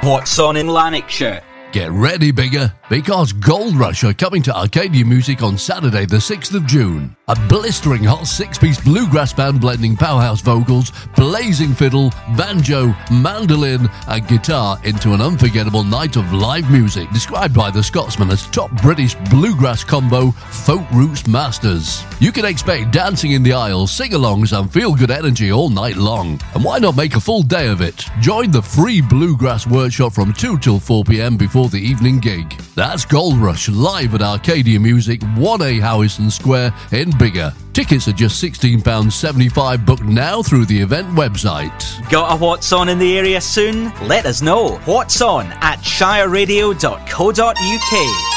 What's on in Lanarkshire? Get ready, Bigger, because Gold Rush are coming to Arcadia Music on Saturday the 6th of June. A blistering hot six-piece bluegrass band blending powerhouse vocals, blazing fiddle, banjo, mandolin and guitar into an unforgettable night of live music described by the Scotsman as top British bluegrass combo Folk Roots Masters. You can expect dancing in the aisles, sing-alongs and feel-good energy all night long. And why not make a full day of it? Join the free Bluegrass Workshop from 2 till 4 p.m. before the evening gig. That's Gold Rush live at Arcadia Music, 1A Howison Square in Bigger. Tickets are just £16.75. Book now through the event website. Got a What's On in the area soon? Let us know. What's On at shireradio.co.uk.